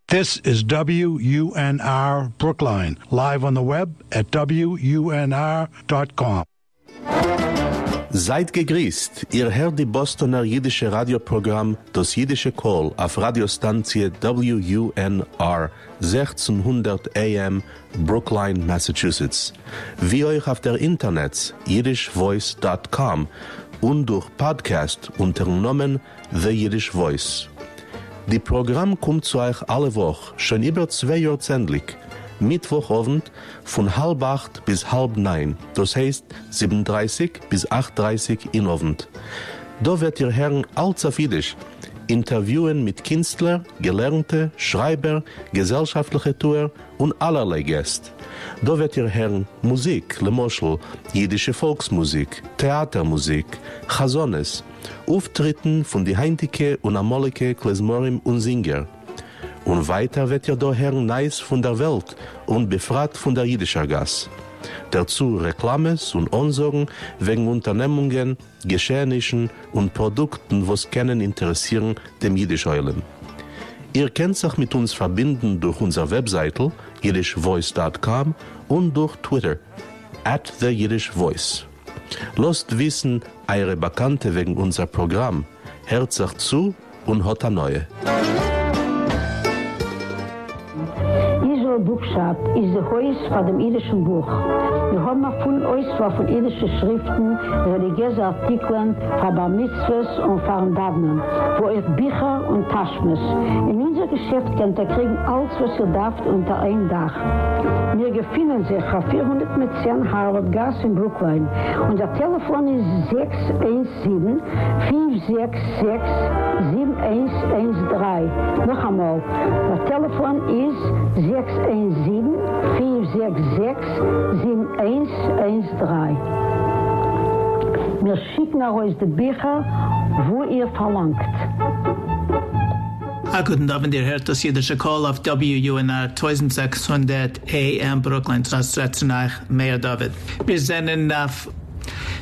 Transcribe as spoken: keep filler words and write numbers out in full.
This is W U N R Brookline, live on the web at W U N R dot com. Seid gegrüßt, ihr hört die Bostoner jüdische Radioprogramm Das jüdische Call auf Radiostanzie W U N R sechzehnhundert A M Brookline, Massachusetts. Wie euch auf der Internet yiddish voice dot com und durch Podcast unter dem Namen The Yiddish Voice. Die Programm kommt zu euch alle Woche, schon über zwei Jahre zendlich, Mittwochabend von halb acht bis halb neun, das heißt sieben Uhr dreißig bis acht Uhr dreißig in Abend. Da wird ihr hören alles auf Jiddisch, Interviewen mit Künstlern, Gelernte, Schreiber, gesellschaftliche Tour und allerlei Gäste. Da wird ihr hören Musik, lemoschel, jiddische Volksmusik, Theatermusik, Chazones, Auftritten von die heintige und amolige Klezmorim und Singer. Und weiter wird ihr da hören Neues von der Welt und befragt von der jiddischer Gas. Dazu Reklames und Ansagen wegen Unternehmungen, Geschehnissen und Produkten, was kennen interessieren dem Jiddisch-Eulen. Ihr könnt sich mit uns verbinden durch unsere Webseite yiddish voice dot com und durch Twitter at the Yiddish Voice. Lasst wissen eure Bekannte wegen unser Programm. Hört sich zu und hat eine neue. Bookshop ist das Haus von dem jüdischen Buch. Wir haben auch von Auswahl von jüdischen Schriften, religiöse Artikeln, von Bar Mitzvahs und von Davnen, wo ihr Bücher und Taschmes. In unser Geschäft könnt ihr kriegen alles, was ihr darf, unter einem Dach. Wir befinden sich auf vierhundert zehn Harvard Gas in Brookline. Unser Telefon ist sechs eins sieben, fünf sechs sechs, sieben eins eins drei. Noch einmal, das Telefon ist sechs eins sieben, fünf sechs sechs, sieben eins eins drei. Wir schicken euch die Bücher, wo ihr verlangt. Ah, guten Abend, ihr hört das jüdische Call auf W U N R sechzehnhundert A M Brooklyn, das Straßenreich Meir David. Wir senden auf